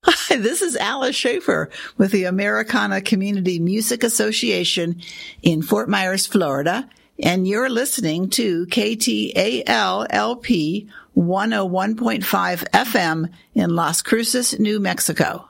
Hi, this is Alice Schaefer with the Americana Community Music Association in Fort Myers, Florida, and you're listening to KTAL-LP 101.5 FM in Las Cruces, New Mexico.